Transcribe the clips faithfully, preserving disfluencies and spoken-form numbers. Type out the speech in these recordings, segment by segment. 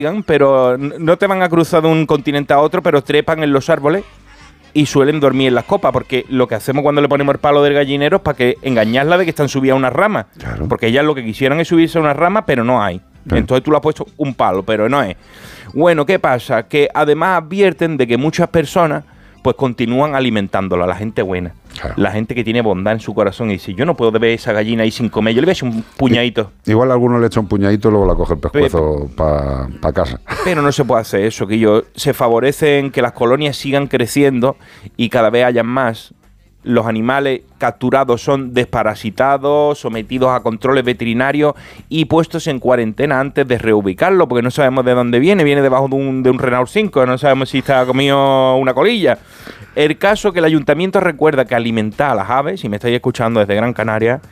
pero no te van a cruzar de un continente a otro, pero trepan en los árboles y suelen dormir en las copas, porque lo que hacemos cuando le ponemos el palo del gallinero es para que engañarla de que están subidas a una rama, claro. Porque ellas lo que quisieran es subirse a una rama, pero no hay. Claro. Entonces tú le has puesto un palo, pero no es. Bueno, ¿qué pasa? Que además advierten de que muchas personas pues continúan alimentándola, la gente buena, claro. La gente que tiene bondad en su corazón y dice, yo no puedo ver esa gallina ahí sin comer, yo le voy a echar un puñadito. Igual alguno le echa un puñadito y luego la coge el pescuezo para pa casa. Pero no se puede hacer eso, que yo se favorecen que las colonias sigan creciendo y cada vez hayan más. Los animales capturados son desparasitados, sometidos a controles veterinarios y puestos en cuarentena antes de reubicarlo, porque no sabemos de dónde viene, viene debajo de un, de un Renault cinco, no sabemos si está comido una colilla. El caso es que el ayuntamiento recuerda que alimentar a las aves, si me estáis escuchando desde Gran Canaria,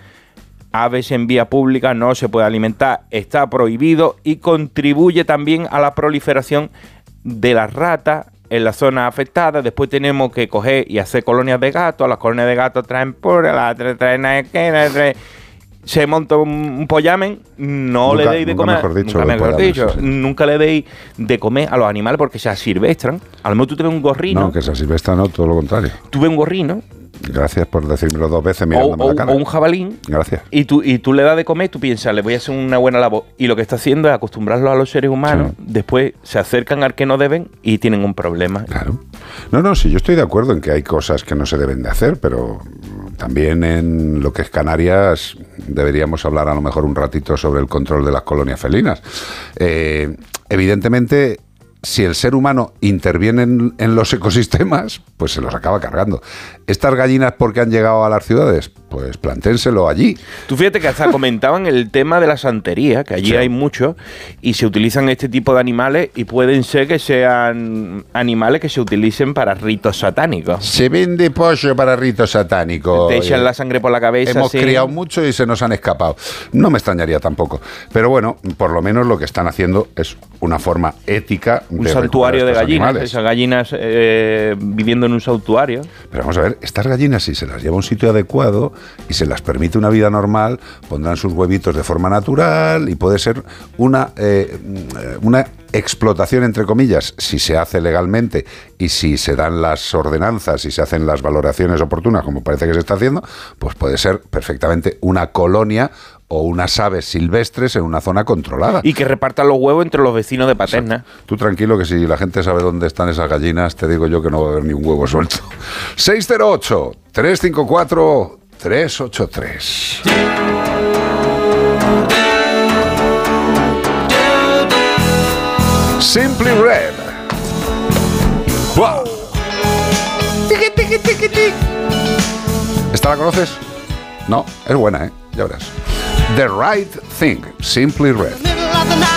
aves en vía pública no se puede alimentar, está prohibido y contribuye también a la proliferación de las ratas en la zona afectada. Después tenemos que coger y hacer colonias de gatos. Las colonias de gatos traen pura, las traen, traen, traen se monta un, un pollamen, no nunca, le deis de comer, mejor dicho, nunca, mejor dicho, sí. nunca le deis de comer a los animales porque se asilvestran. A lo mejor tú te ves un gorrino. No, que se asilvestran, no, todo lo contrario. Tú ves un gorrino. Gracias por decírmelo dos veces mirándome o, o, la cara. O un jabalín. Gracias. Y tú, y tú le das de comer, tú piensas, le voy a hacer una buena labor. Y lo que está haciendo es acostumbrarlos a los seres humanos. Sí. Después se acercan al que no deben y tienen un problema. Claro. No, no, sí, yo estoy de acuerdo en que hay cosas que no se deben de hacer, pero también en lo que es Canarias deberíamos hablar a lo mejor un ratito sobre el control de las colonias felinas. Eh, evidentemente, si el ser humano interviene en, en los ecosistemas, pues se los acaba cargando. ¿Estas gallinas por qué han llegado a las ciudades? Pues planténselo allí. Tú fíjate que hasta comentaban el tema de la santería, que allí sí. hay mucho, y se utilizan este tipo de animales, y pueden ser que sean animales que se utilicen para ritos satánicos. Se vende pollo para ritos satánicos. Te echan la sangre por la cabeza. Hemos sí. criado mucho y se nos han escapado. No me extrañaría tampoco. Pero bueno, por lo menos lo que están haciendo es una forma ética un de santuario de gallinas, animales. Esas gallinas eh, viviendo en un santuario. Pero vamos a ver, estas gallinas, si se las lleva a un sitio adecuado y se las permite una vida normal, pondrán sus huevitos de forma natural y puede ser una, eh, una explotación, entre comillas, si se hace legalmente y si se dan las ordenanzas y se hacen las valoraciones oportunas, como parece que se está haciendo, pues puede ser perfectamente una colonia o unas aves silvestres en una zona controlada. Y que repartan los huevos entre los vecinos de Paterna. Exacto. Tú tranquilo que si la gente sabe dónde están esas gallinas, te digo yo que no va a haber ni un huevo suelto. seis cero ocho, tres cinco cuatro, tres ocho tres. Simply Red. ¡Wow! Tiki, tiki, tiki, tiki. ¿Esta la conoces? No, es buena, ¿eh? Ya verás. The Right Thing, Simply Red.